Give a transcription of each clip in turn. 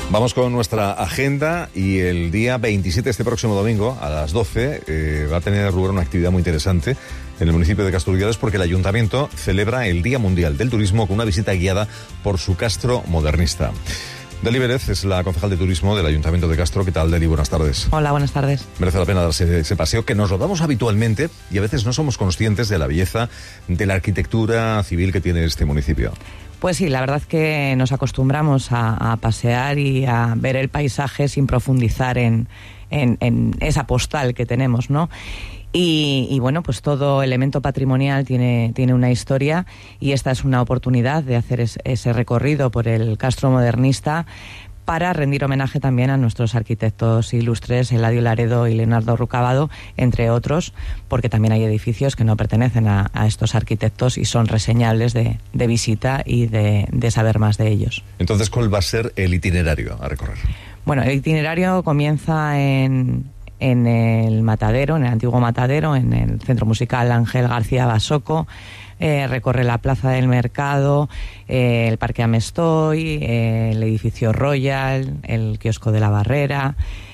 Vamos con nuestra agenda y el día 27, este próximo domingo, a las 12, va a tener lugar una actividad muy interesante en el municipio de Castro-Urdiales porque el Ayuntamiento celebra el Día Mundial del Turismo con una visita guiada por su Castro modernista. Deli Pérez es la concejal de turismo del Ayuntamiento de Castro. ¿Qué tal, Deli? Buenas tardes. Hola, buenas tardes. Merece la pena darse ese paseo que nos lo damos habitualmente y a veces no somos conscientes de la belleza de la arquitectura civil que tiene este municipio. Pues sí, la verdad es que nos acostumbramos a pasear y a ver el paisaje sin profundizar en esa postal que tenemos, ¿no? Y bueno, pues todo elemento patrimonial tiene una historia y esta es una oportunidad de hacer ese recorrido por el Castro modernista para rendir homenaje también a nuestros arquitectos ilustres, Eladio Laredo y Leonardo Rucabado, entre otros, porque también hay edificios que no pertenecen a estos arquitectos y son reseñables de visita y de saber más de ellos. Entonces, ¿cuál va a ser el itinerario a recorrer? Bueno, el itinerario comienza en el Matadero, en el antiguo Matadero, en el Centro Musical Ángel García Basoco. Recorre la Plaza del Mercado, el Parque Amestoy, el edificio Royal, el kiosco de la Barrera,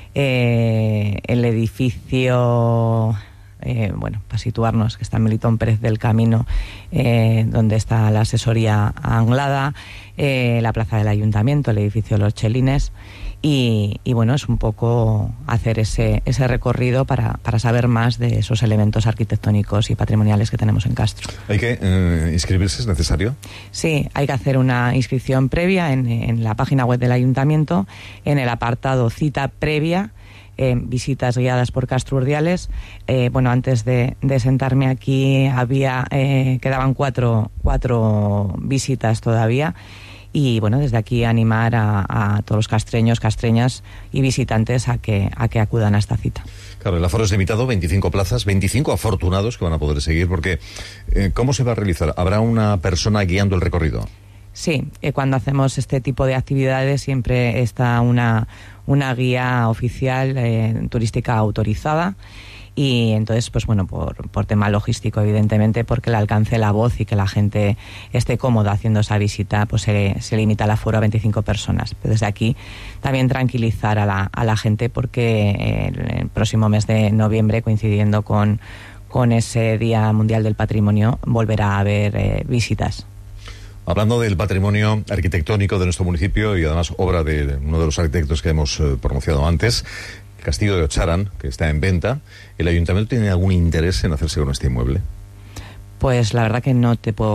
el edificio, para situarnos, que está en Melitón Pérez del Camino, donde está la asesoría Anglada, la Plaza del Ayuntamiento, el edificio Los Chelines. Y bueno, es un poco hacer ese recorrido para saber más de esos elementos arquitectónicos y patrimoniales que tenemos en Castro. ¿Hay que inscribirse? ¿Es necesario? Sí, hay que hacer una inscripción previa en la página web del Ayuntamiento, en el apartado cita previa, visitas guiadas por Castro-Urdiales. Antes de sentarme aquí quedaban cuatro visitas todavía. Y bueno, desde aquí animar a todos los castreños, castreñas y visitantes a que acudan a esta cita. Claro, el aforo es limitado, 25 plazas, 25 afortunados que van a poder seguir, porque ¿cómo se va a realizar? ¿Habrá una persona guiando el recorrido? Sí, cuando hacemos este tipo de actividades siempre está una guía oficial turística autorizada. Y entonces, pues bueno, por tema logístico, evidentemente, porque le alcance la voz y que la gente esté cómoda haciendo esa visita, pues se limita el aforo a 25 personas. Pero desde aquí también tranquilizar a la gente porque el próximo mes de noviembre, coincidiendo con ese Día Mundial del Patrimonio, volverá a haber visitas. Hablando del patrimonio arquitectónico de nuestro municipio y además obra de uno de los arquitectos que hemos pronunciado antes, Castillo de Ocharán, que está en venta, ¿el Ayuntamiento tiene algún interés en hacerse con este inmueble? Pues la verdad que no te puedo